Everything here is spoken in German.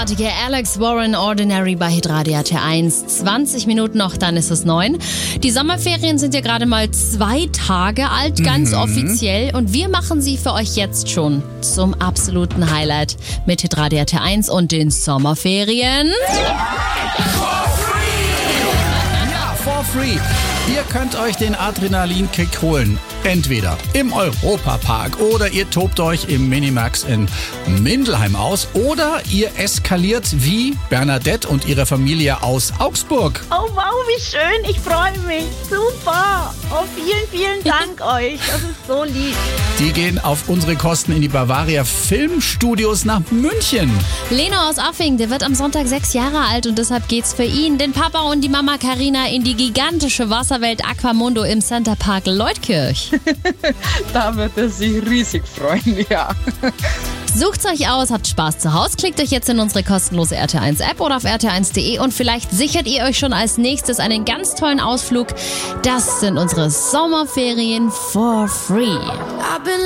großartige Alex Warren, Ordinary bei Hitradio T1. 20 Minuten noch, dann ist es 9. Die Sommerferien sind ja gerade mal 2 Tage alt, ganz offiziell. Und wir machen sie für euch jetzt schon zum absoluten Highlight mit Hitradio T1 und den Sommerferien. Ja, for free. Ihr könnt euch den Adrenalinkick holen. Entweder im Europapark oder ihr tobt euch im Minimax in Mindelheim aus oder ihr eskaliert wie Bernadette und ihre Familie aus Augsburg. Oh wow, wie schön, ich freue mich. Super. Oh, vielen, vielen Dank euch. Das ist so lieb. Die gehen auf unsere Kosten in die Bavaria Filmstudios nach München. Leno aus Affing, der wird am Sonntag 6 Jahre alt und deshalb geht's für ihn, den Papa und die Mama Carina in die gigantische Wasserwelt Aquamundo im Centerpark Leutkirch. Da wird er sich riesig freuen, ja. Sucht's euch aus, habt Spaß zu Hause, klickt euch jetzt in unsere kostenlose RT1-App oder auf rt1.de und vielleicht sichert ihr euch schon als nächstes einen ganz tollen Ausflug. Das sind unsere Sommerferien for free.